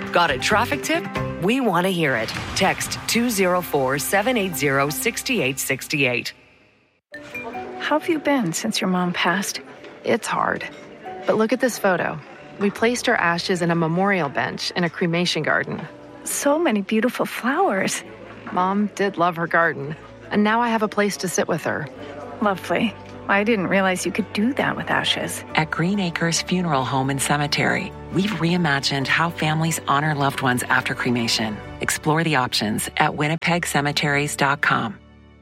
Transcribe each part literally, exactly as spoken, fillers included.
Got a traffic tip? We want to hear it. Text two oh four, seven eight zero, six eight six eight. How have you been since your mom passed? It's hard. But look at this photo. We placed her ashes in a memorial bench in a cremation garden. So many beautiful flowers. Mom did love her garden, and now I have a place to sit with her. Lovely. I didn't realize you could do that with ashes. At Green Acres Funeral Home and Cemetery, we've reimagined how families honor loved ones after cremation. Explore the options at winnipeg cemeteries dot com.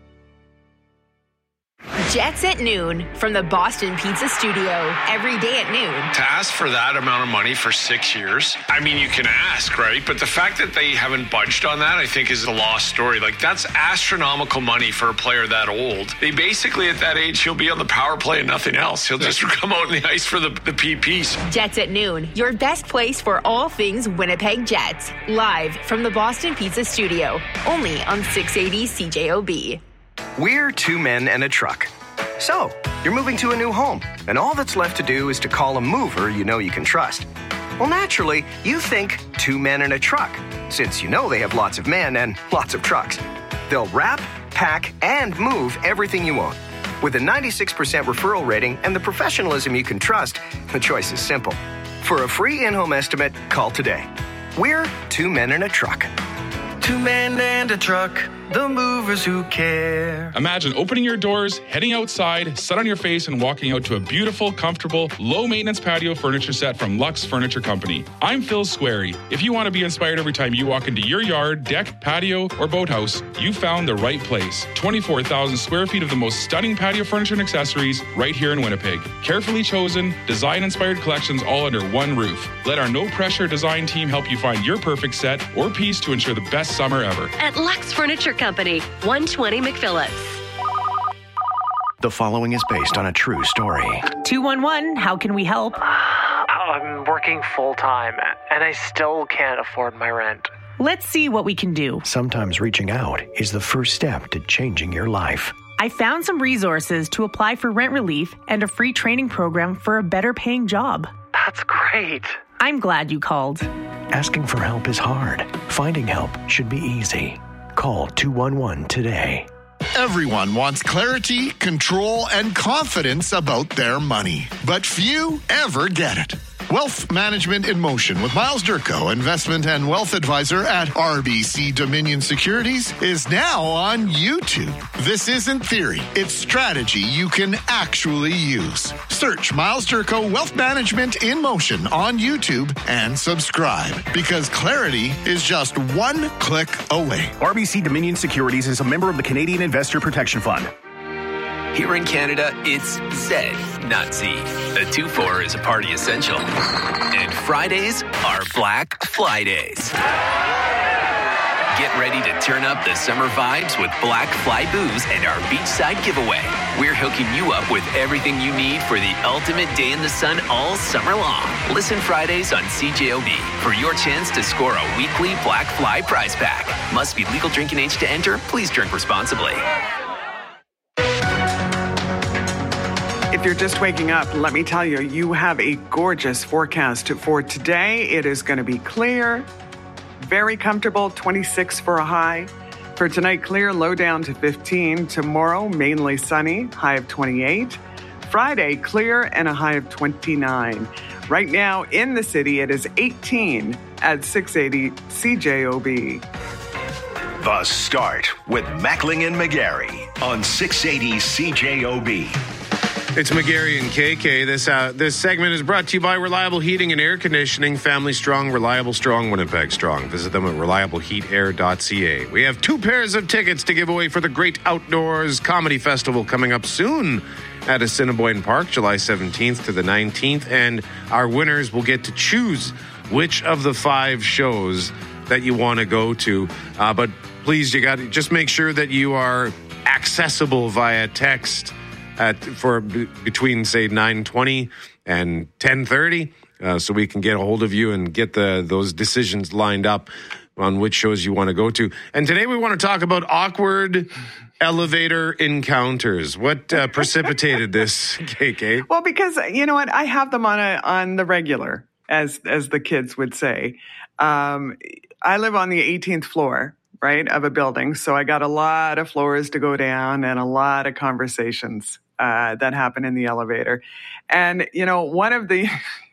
Jets at noon from the Boston Pizza Studio. Every day at noon. To ask for that amount of money for six years, I mean, you can ask, right? But the fact that they haven't budged on that, I think, is a lost story. Like, that's astronomical money for a player that old. They basically, at that age, he'll be on the power play and nothing else. He'll just come out in the ice for the, the P Ps. Jets at noon, your best place for all things Winnipeg Jets. Live from the Boston Pizza Studio. Only on six eighty C J O B. We're two men and a truck. So, you're moving to a new home, and all that's left to do is to call a mover you know you can trust. Well, naturally, you think two men and a truck, since you know they have lots of men and lots of trucks. They'll wrap, pack, and move everything you own. With a ninety-six percent referral rating and the professionalism you can trust, the choice is simple. For a free in-home estimate, call today. We're two men and a truck. Two men and a truck, the movers who care. Imagine opening your doors, heading outside, set on your face, and walking out to a beautiful, comfortable, low-maintenance patio furniture set from Lux Furniture Company. I'm Phil Squarey. If you want to be inspired every time you walk into your yard, deck, patio, or boathouse, you found the right place. twenty-four thousand square feet of the most stunning patio furniture and accessories right here in Winnipeg. Carefully chosen, design-inspired collections all under one roof. Let our no-pressure design team help you find your perfect set or piece to ensure the best summer ever. At Lux Furniture Company, one twenty McPhillips. The following is based on a true story. two one one, how can we help? I'm working full-time, and I still can't afford my rent. Let's see what we can do. Sometimes reaching out is the first step to changing your life. I found some resources to apply for rent relief and a free training program for a better paying job. That's great. I'm glad you called. Asking for help is hard. Finding help should be easy. Call two one one today. Everyone wants clarity, control, and confidence about their money, but few ever get it. Wealth Management in Motion with Miles Durko, investment and wealth advisor at R B C Dominion Securities, is now on YouTube. This isn't theory, it's strategy you can actually use. Search Miles Durko Wealth Management in Motion on YouTube and subscribe, because clarity is just one click away. R B C Dominion Securities is a member of the Canadian Investor Protection Fund. Here in Canada, it's Z, not Z. A two four is a party essential. And Fridays are Black Fly Days. Get ready to turn up the summer vibes with Black Fly Booze and our beachside giveaway. We're hooking you up with everything you need for the ultimate day in the sun all summer long. Listen Fridays on C J O B for your chance to score a weekly Black Fly prize pack. Must be legal drinking age to enter. Please drink responsibly. If you're just waking up, let me tell you, you have a gorgeous forecast for today. It is going to be clear, very comfortable, twenty-six for a high. For tonight, clear, low down to fifteen. Tomorrow, mainly sunny, high of twenty-eight. Friday, clear and a high of twenty-nine. Right now in the city, it is eighteen at six eighty C J O B. The Start with Mackling and McGarry on six eighty C J O B. It's McGarry and K K. This uh, this segment is brought to you by Reliable Heating and Air Conditioning. Family strong, reliable strong, Winnipeg strong. Visit them at reliable heat air dot c a. We have two pairs of tickets to give away for the Great Outdoors Comedy Festival coming up soon at Assiniboine Park, July seventeenth to the nineteenth. And our winners will get to choose which of the five shows that you want to go to. Uh, but please, you got to just make sure that you are accessible via text at for b- between say nine twenty and ten thirty, uh, so we can get a hold of you and get the those decisions lined up on which shows you want to go to. And today we want to talk about awkward elevator encounters. What uh, precipitated this, K K? Well, because you know what, I have them on a on the regular. as as the kids would say. Um, I live on the eighteenth floor, right, of a building, so I got a lot of floors to go down and a lot of conversations uh, that happen in the elevator. And, you know, one of the...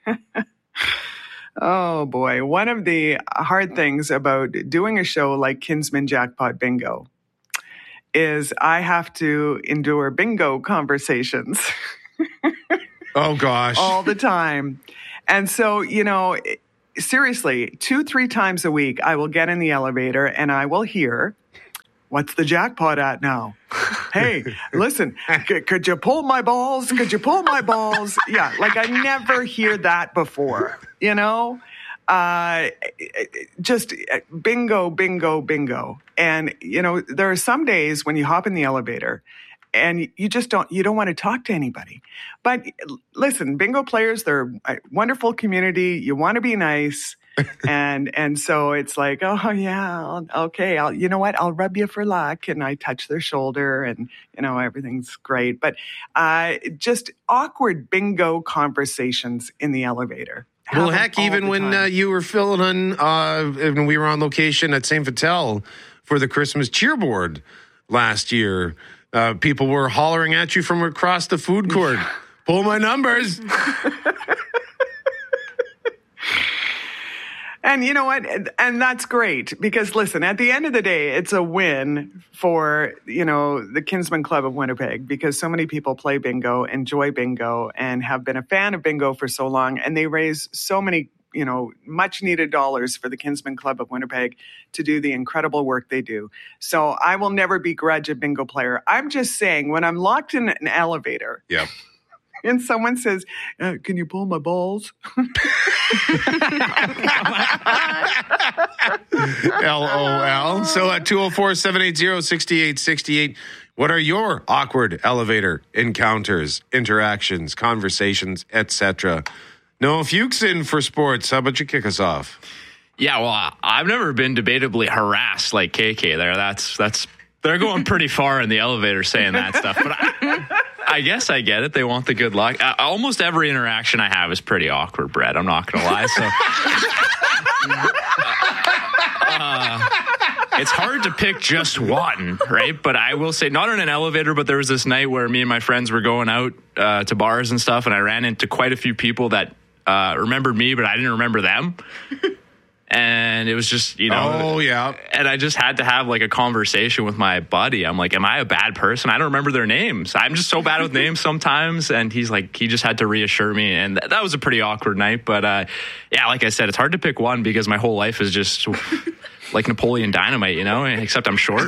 Oh, boy. One of the hard things about doing a show like Kinsman Jackpot Bingo is I have to endure bingo conversations. Oh, gosh. All the time. And so, you know, seriously, two, three times a week, I will get in the elevator and I will hear, what's the jackpot at now? Hey, listen, c- could you pull my balls? Could you pull my balls? Yeah, like I never hear that before, you know? Uh, just bingo, bingo, bingo. And, you know, there are some days when you hop in the elevator and you just don't, you don't want to talk to anybody. But listen, bingo players, they're a wonderful community. You want to be nice. and and so it's like, oh, yeah, I'll, okay, I'll, you know what, I'll rub you for luck. And I touch their shoulder and, you know, everything's great. But uh, just awkward bingo conversations in the elevator. Well, heck, even when uh, you were filling on, uh, when we were on location at Saint Vital for the Christmas cheerboard last year, uh, people were hollering at you from across the food court. Yeah. Pull my numbers. And you know what? And that's great because, listen, at the end of the day, it's a win for, you know, the Kinsman Club of Winnipeg because so many people play bingo, enjoy bingo, and have been a fan of bingo for so long. And they raise so many, you know, much needed dollars for the Kinsman Club of Winnipeg to do the incredible work they do. So I will never begrudge a bingo player. I'm just saying when I'm locked in an elevator. Yeah. And someone says, uh, can you pull my balls? L O L. So at two oh four, seven eight zero, six eight six eight, what are your awkward elevator encounters, interactions, conversations, et cetera? Noah Fuchs in for sports. How about you kick us off? Yeah, well, I've never been debatably harassed like K K there. That's, that's, they're going pretty far in the elevator saying that stuff. But I, I guess I get it. They want the good luck. Uh, almost every interaction I have is pretty awkward, Brett. I'm not going to lie. So uh, it's hard to pick just one, right? But I will say, not in an elevator, but there was this night where me and my friends were going out uh, to bars and stuff, and I ran into quite a few people that uh, remembered me, but I didn't remember them. And it was just, you know. Oh, yeah. And I just had to have like a conversation with my buddy. I'm like, am I a bad person? I don't remember their names. I'm just so bad with names sometimes. And he's like, he just had to reassure me. And th- that was a pretty awkward night. But uh, yeah, like I said, it's hard to pick one because my whole life is just like Napoleon Dynamite, you know, except I'm short.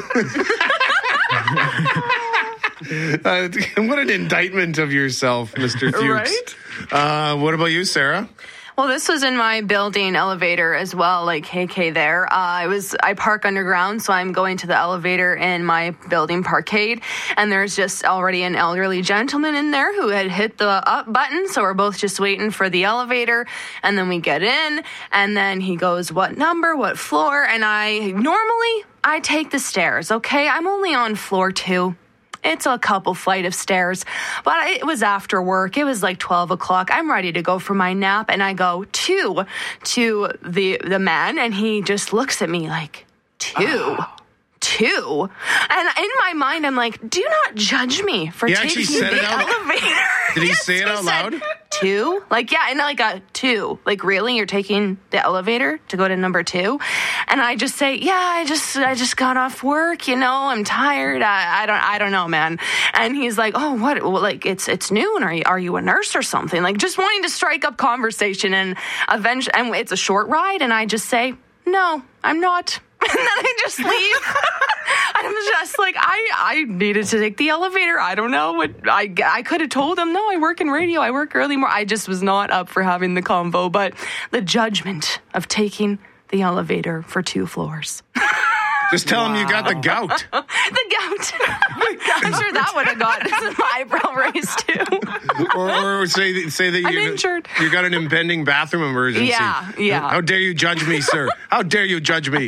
uh, what an indictment of yourself, Mister Fuchs. Right? Uh, what about you, Sarah? Well, this was in my building elevator as well, like K K there. Uh, I was I park underground, so I'm going to the elevator in my building parkade, and there's just already an elderly gentleman in there who had hit the up button, so we're both just waiting for the elevator, and then we get in, and then he goes, what number, what floor, and I, normally, I take the stairs, okay? I'm only on floor two. It's a couple flight of stairs, but it was after work. It was like twelve o'clock. I'm ready to go for my nap, and I go two to the the man, and he just looks at me like, two? Oh. Two? And in my mind, I'm like, do not judge me for he taking said the it out, elevator. Did he Yes, say it he out loud? Two? Like, yeah, and like a two. Like, really? You're taking the elevator to go to number two? And I just say, yeah, I just I just got off work, you know, I'm tired. I, I don't I don't know, man. And he's like, oh, what? Well, like, it's it's noon. Are you are you a nurse or something? Like, just wanting to strike up conversation, and eventually, and it's a short ride, and I just say, no, I'm not. And then I just leave. I'm just like, I, I needed to take the elevator. I don't know what I, I could have told him. No, I work in radio. I work early more. I just was not up for having the convo, but the judgment of taking the elevator for two floors. Just tell wow. him you got the gout. the gout. I'm sure that would have got my eyebrow raised too. or, or say say that you injured. you got an impending bathroom emergency. Yeah, yeah. How, how dare you judge me, sir? How dare you judge me?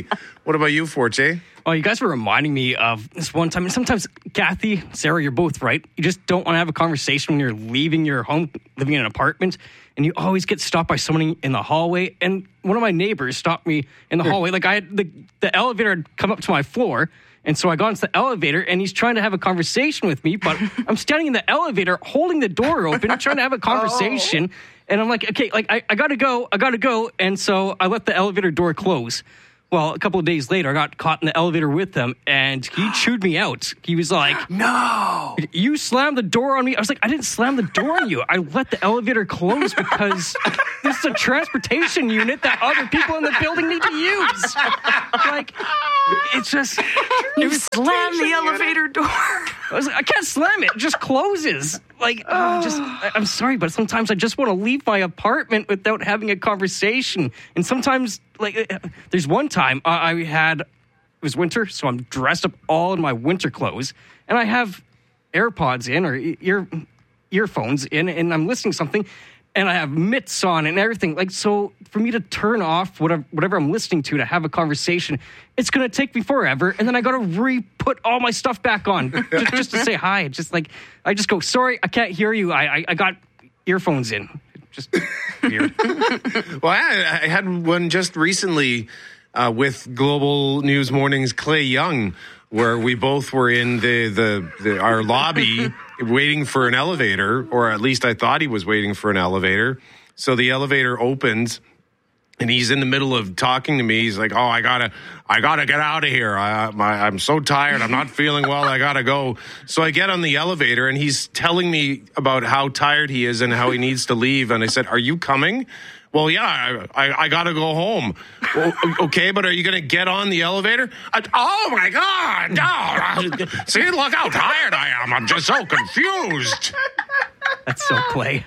What about you, Forte? Oh, you guys were reminding me of this one time. And sometimes, Kathy, Sarah, you're both right. You just don't want to have a conversation when you're leaving your home, living in an apartment, and you always get stopped by someone in the hallway. And one of my neighbors stopped me in the hallway. Like, I had the, the elevator had come up to my floor, and so I got into the elevator, and he's trying to have a conversation with me, but I'm standing in the elevator, holding the door open, trying to have a conversation. Oh. And I'm like, okay, like, I, I gotta go, I gotta go. And so I let the elevator door close. Well, a couple of days later, I got caught in the elevator with him, and he chewed me out. He was like, no, you slammed the door on me. I was like, I didn't slam the door on you. I let the elevator close because this is a transportation unit that other people in the building need to use. Like, it's just... You it slammed the elevator door. I was like, I can't slam it. It just closes. Like, oh. just, I'm sorry, but sometimes I just want to leave my apartment without having a conversation. And sometimes, like, there's one time uh, I had, it was winter, so I'm dressed up all in my winter clothes, and I have AirPods in or ear earphones in, and I'm listening to something, and I have mitts on and everything. Like, so for me to turn off whatever, whatever I'm listening to to have a conversation, it's going to take me forever. And then I got to re-put all my stuff back on just, just to say hi. Just like, I just go, sorry, I can't hear you. I, I, I got earphones in. Just weird. Well, I, I had one just recently uh, with Global News Morning's Clay Young, where we both were in the, the, the our lobby waiting for an elevator, or at least I thought he was waiting for an elevator. So the elevator opens, and he's in the middle of talking to me. He's like, "Oh, I gotta, I gotta get out of here. I, my, I'm so tired. I'm not feeling well. I gotta go." So I get on the elevator, and he's telling me about how tired he is and how he needs to leave. And I said, "Are you coming?" "Well, yeah, I, I, I got to go home." "Well, okay, but are you going to get on the elevator?" I, "Oh, my God. No. See, look how tired I am. I'm just so confused." That's so Clay.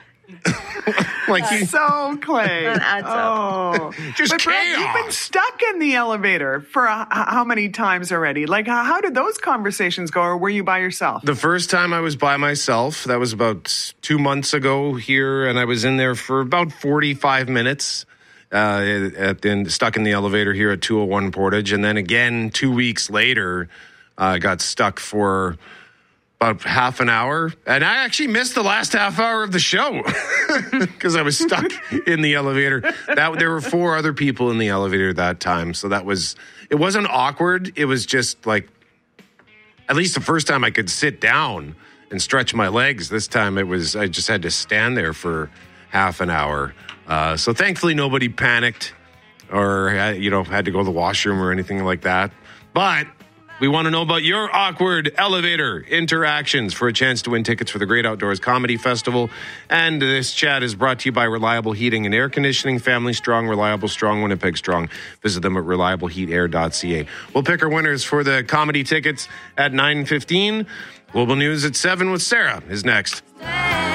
Like he, so Clay. That adds oh. up. Just but chaos. Brett, you've been stuck in the elevator for uh, how many times already? Like, how, how did those conversations go, or were you by yourself? The first time I was by myself, that was about two months ago here, and I was in there for about forty-five minutes, uh, at the, stuck in the elevator here at two oh one Portage. And then again, two weeks later, I uh, got stuck for about half an hour. And I actually missed the last half hour of the show because I was stuck in the elevator. That there were four other people in the elevator that time. So that was, it wasn't awkward. It was just like, at least the first time I could sit down and stretch my legs. This time it was, I just had to stand there for half an hour. Uh, so thankfully nobody panicked or, you know, had to go to the washroom or anything like that. But we want to know about your awkward elevator interactions for a chance to win tickets for the Great Outdoors Comedy Festival. And this chat is brought to you by Reliable Heating and Air Conditioning. Family strong, reliable, strong, Winnipeg strong. Visit them at reliable heat air dot c a. We'll pick our winners for the comedy tickets at nine fifteen. Global News at seven with Sarah is next.